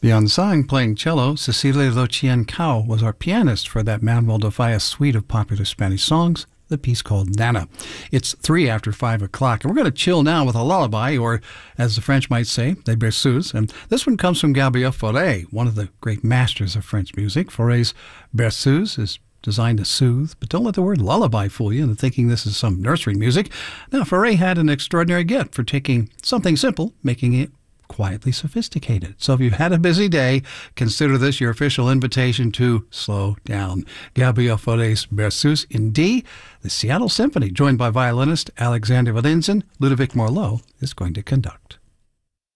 The Unsung playing cello, Cecilia Locian Cao, was our pianist for that Manuel de Falla suite of popular Spanish songs, the piece called Nana. It's 3 after 5 o'clock, and we're going to chill now with a lullaby, or as the French might say, des berceuses. And this one comes from Gabriel Fauré, one of the great masters of French music. Fauré's berceuse is designed to soothe, but don't let the word lullaby fool you into thinking this is some nursery music. Now, Fauré had an extraordinary gift for taking something simple, making it quietly sophisticated. So if you've had a busy day, consider this your official invitation to slow down. Gabriel Fauré's Berceuse in D, the Seattle Symphony, joined by violinist Alexander Valinzin, Ludovic Morlot, is going to conduct.